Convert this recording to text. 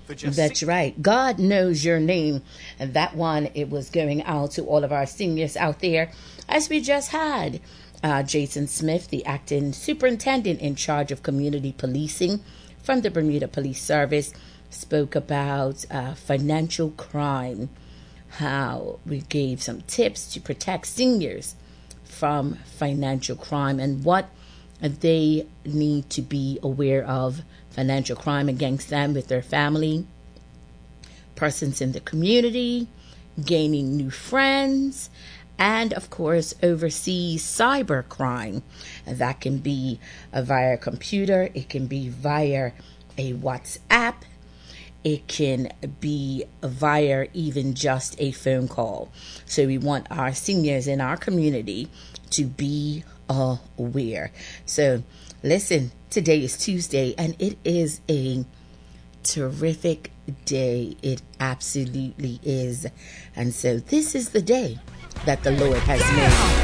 That's right. God knows your name. And that one, it was going out to all of our seniors out there, as we just had Jason Smith, the acting superintendent in charge of community policing from the Bermuda Police Service, spoke about financial crime, how we gave some tips to protect seniors from financial crime and what they need to be aware of financial crime against them with their family, persons in the community, gaining new friends, and of course overseas cyber crime. And that can be via a computer, it can be via a WhatsApp, it can be via even just a phone call. So we want our seniors in our community to be aware. So listen, today is Tuesday and it is a terrific day. It absolutely is. And so this is the day that the Lord has made.